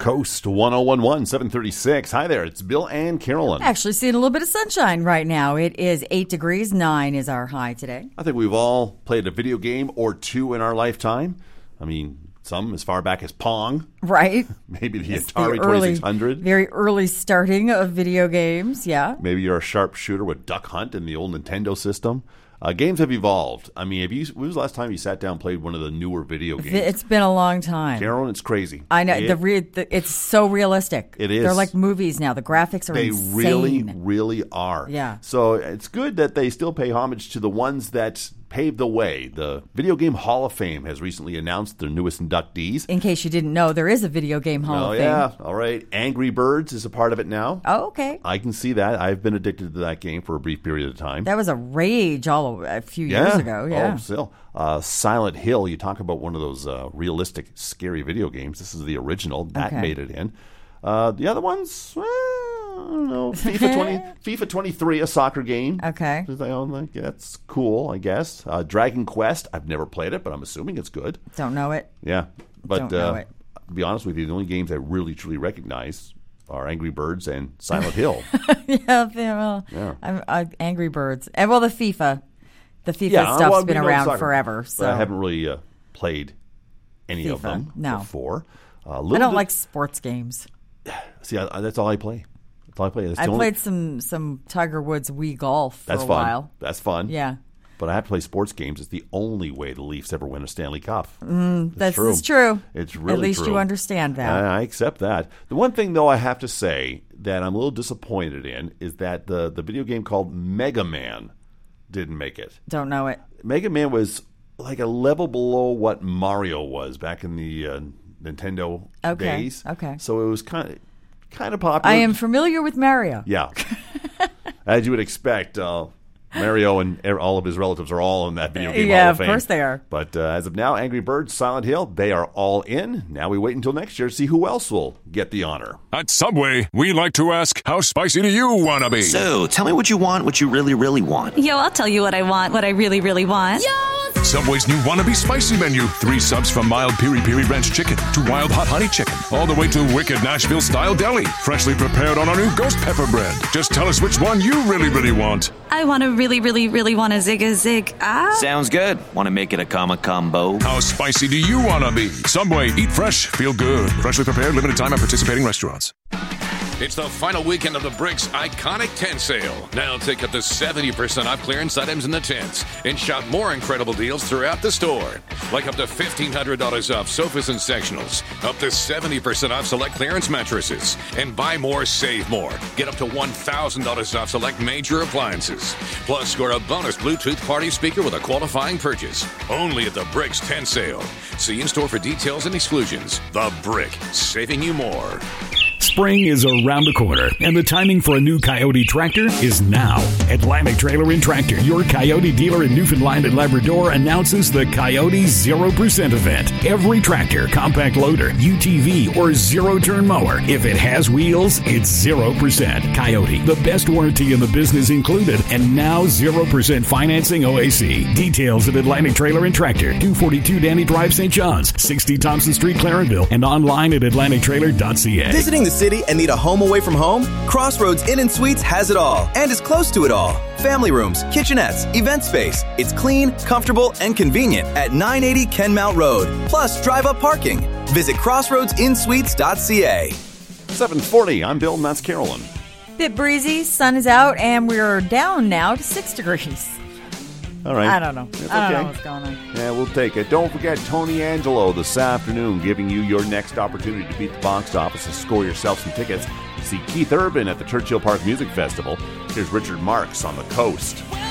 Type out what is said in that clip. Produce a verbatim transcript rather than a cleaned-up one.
Coast one oh one one, seven thirty-six. Hi there, it's Bill and Carolyn. Actually seeing a little bit of sunshine right now. It is eight degrees, nine is our high today. I think we've all played a video game or two in our lifetime. I mean, some as far back as Pong. Right. Maybe the It's Atari the early, twenty-six hundred. Very early starting of video games, yeah. Maybe you're a sharpshooter with Duck Hunt in the old Nintendo system. Uh, games have evolved. I mean, have you, when was the last time you sat down and played one of the newer video games? It's been a long time. Carolyn, it's crazy. I know. It, the, re- the It's so realistic. It is. They're like movies now. The graphics are they insane. They really, really are. Yeah. So it's good that they still pay homage to the ones that paved the way. The Video Game Hall of Fame has recently announced their newest inductees. In case you didn't know, there is a Video Game Hall oh, of Fame. yeah. All right. Angry Birds is a part of it now. Oh, okay. I can see that. I've been addicted to that game for a brief period of time. That was a rage all a few yeah. years ago. Yeah. Oh, still. Uh, Silent Hill, you talk about one of those uh, realistic, scary video games. This is the original. That okay. made it in. Uh, the other ones, well, I don't know. FIFA twenty, FIFA twenty-three, a soccer game. Okay. Like, that's cool, I guess. Uh, Dragon Quest, I've never played it, but I'm assuming it's good. Don't know it. Yeah. But Don't know uh, it. to be honest with you, the only games I really, truly recognize are Angry Birds and Silent Hill. yeah, well, yeah. I'm, I, Angry Birds. And, well, the FIFA. The FIFA yeah, stuff's well, been around soccer, forever. So. But I haven't really uh, played any FIFA, of them no. before. Uh, I don't bit, like sports games. See, I, that's all I play. That's all I play. That's I only, played some, some Tiger Woods Wii Golf for that's a fun. while. That's fun. Yeah. But I have to play sports games. It's the only way the Leafs ever win a Stanley Cup. Mm, it's that's true. It's true. It's really At least true. you understand that. I, I accept that. The one thing, though, I have to say that I'm a little disappointed in is that the, the video game called Mega Man didn't make it. Don't know it. Mega Man was like a level below what Mario was back in the uh, Nintendo okay. days. Okay. So it was kind of kind of popular. I am familiar with Mario. Yeah. As you would expect, uh, Mario and all of his relatives are all in that video game yeah, Hall of Fame. of course they are. But uh, as of now, Angry Birds, Silent Hill, they are all in. Now we wait until next year to see who else will get the honor. At Subway, we like to ask, how spicy do you want to be? So, tell me what you want, what you really, really want. Yo, I'll tell you what I want, what I really, really want. Yo! Subway's new Wannabe Spicy menu. Three subs from mild Piri Piri Ranch Chicken to wild hot honey chicken. All the way to wicked Nashville-style deli. Freshly prepared on our new ghost pepper bread. Just tell us which one you really, really want. I want to really, really, really want a zig a zig. Ah. Sounds good. Want to make it a comma combo? How spicy do you want to be? Subway, eat fresh, feel good. Freshly prepared, limited time at participating restaurants. It's the final weekend of the Bricks Iconic Tent Sale. Now take up to seventy percent off clearance items in the tents and shop more incredible deals throughout the store. Like up to fifteen hundred dollars off sofas and sectionals, up to seventy percent off select clearance mattresses, and buy more, save more. Get up to one thousand dollars off select major appliances. Plus, score a bonus Bluetooth party speaker with a qualifying purchase. Only at the Bricks Tent Sale. See in-store for details and exclusions. The Brick, saving you more. Spring is around the corner, and the timing for a new Coyote tractor is now. Atlantic Trailer and Tractor, your Coyote dealer in Newfoundland and Labrador, announces the Coyote zero percent event. Every tractor, compact loader, U T V, or zero-turn mower, if it has wheels, it's zero percent. Coyote, the best warranty in the business included, and now zero percent financing O A C. Details at Atlantic Trailer and Tractor, two forty-two Danny Drive, Saint John's, sixty Thompson Street, Clarenville, and online at atlantic trailer dot c a. Visiting the city and need a home away from home? Crossroads Inn and Suites has it all and is close to it all. Family rooms, kitchenettes, event space. It's clean, comfortable, and convenient at nine eighty Kenmount Road. Plus drive-up parking. Visit crossroads in suites dot c a. seven forty, I'm Bill and that's Carolyn. Bit breezy, sun is out, and we're down now to six degrees. All right. I don't know. It's I don't okay. know what's going on. Yeah, we'll take it. Don't forget Tony Angelo this afternoon giving you your next opportunity to beat the box office and score yourself some tickets to see Keith Urban at the Churchill Park Music Festival. Here's Richard Marx on the Coast.